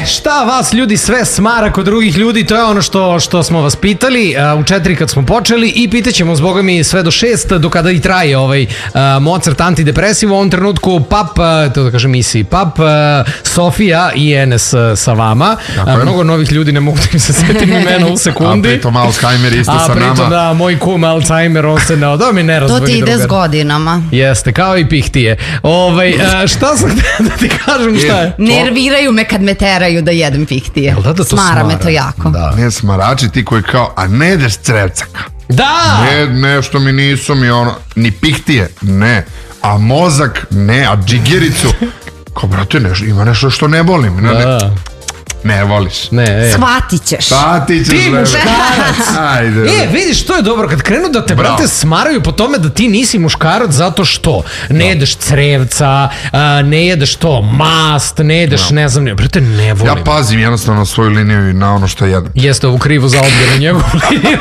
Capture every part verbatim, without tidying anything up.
šta vas ljudi sve smara kod drugih ljudi, to je ono što, što smo vas pitali uh, u četiri kad smo počeli i pitaćemo zboga mi sve do šest do kada i traje ovaj uh, Mozart antidepresiv. U ovom trenutku Pap, uh, to da kažem misi Pap, uh, Sofija i Enes uh, sa vama. Uh, mnogo novih ljudi, ne mogu da im se setim imena u sekundi. A pritom Alzheimer isto A, sa nama. A pritom da, moj kum Alzheimer, on se ne odao mi nerazvojni drugar. To ti ide drugar. s godinama. Jeste, kao i pihtije. Ovaj, uh, šta sam da ti kažem šta je? Nerviraju me kad me teraju da jedem pihtije. Da, da, to smara, smara me to jako. Da. Ne, smarači ti koji kao, a ne jedeš crevcaka. Da! Ne, nešto mi nisu mi ono, ni pihtije, ne. A mozak, ne, a džigiricu. Kao, brate, nešto, ima nešto što ne volim. Ne, ne, ne voliš. Ne, e. Shvatit ćeš. Shvatit ćeš. Ti muškarac. Ajde. E, vidiš, to je dobro, kad krenu da te, Bravo. brate, smaraju po tome da ti nisi muškarac zato što ne jedeš crevca, a, ne jedeš to mast, ne jedeš, ne znam, ne, brate, ne volim. Ja pazim jednostavno na svoju liniju i na ono što jedem. Jeste ovu krivu za odbjer na njegovu liniju.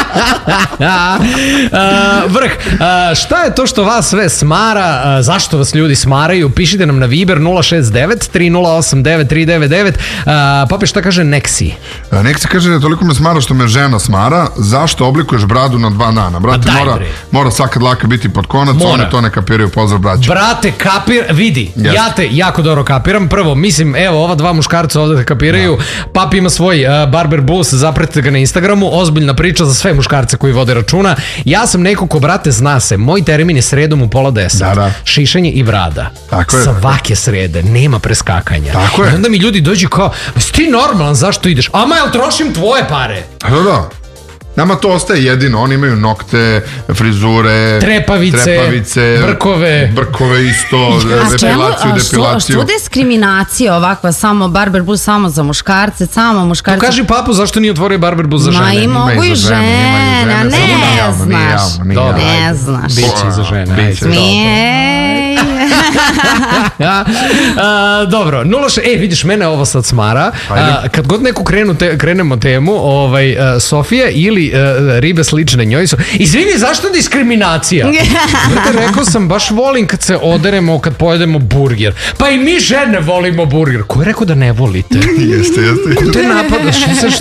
A, vrh, a, šta je to što vas sve smara, a, zašto vas ljudi smaraju? Pišite nam na Viber nula šest devet tri nula osam devet tri devet devet. Pape, šta kaže Neksi? Neksi kaže da toliko me smara što me žena smara, zašto oblikuješ bradu na dva dana? Brate, daj, mora, bre. mora svaka dlaka biti pod konac, Mora. one to ne kapiraju, pozdrav braća. Brate, kapir, vidi, Jeste. ja te jako dobro kapiram. Prvo, mislim, evo, ova dva muškarca ovde te kapiraju. Papi ima svoj uh, barber bus, zapratite ga na Instagramu, ozbiljna priča za sve muškarce koji vode računa. Ja sam neko ko, brate, zna se, moj termin je sredom u pola deset. Da, da. Šišanje i brada. Tako je. Svake srede, nema preskakanja. Tako je. I onda mi ljudi dođu kao, jesi ti normalan, zašto ideš? Ama, jel trošim tvoje pare? Da, da. Nama to ostaje jedino, oni imaju nokte, frizure, Trepavice, trepavice brkove. brkove isto, depilaciju, depilaciju. Što diskriminacija ovakva, samo barber bus samo za muškarce, samo muškarce. To kaži Papu zašto nije otvorio barber bus za žene. Ma i mogu i za žene, ima i za žena, žene, samo nije ne javno, nije znaš. javno, nije Dobro, javno. Ne znaš. Biće i za žene. Biće. ajde. Ej. A, dobro, nula še, e, vidiš, mene ovo sad smara. A, kad god neku krenu te, krenemo temu, ovaj, a, Sofija ili a, ribe slične njoj su, izvini, zašto diskriminacija? Brate, rekao sam, baš volim kad se oderemo, kad pojedemo burger. Pa i mi žene volimo burger. Ko je rekao da ne volite? Jeste, jeste. Ko te napadaš?